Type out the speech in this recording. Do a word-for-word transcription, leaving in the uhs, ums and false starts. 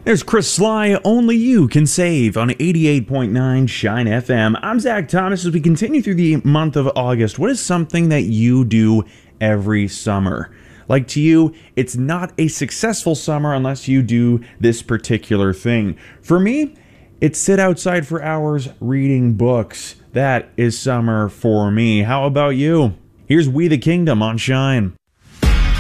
There's Chris Sly, Only You Can Save on eighty-eight point nine Shine F M. I'm Zach Thomas. As we continue through the month of August, what is something that you do every summer? Like to you, it's not a successful summer unless you do this particular thing. For me, it's sit outside for hours reading books. That is summer for me. How about you? Here's We the Kingdom on Shine.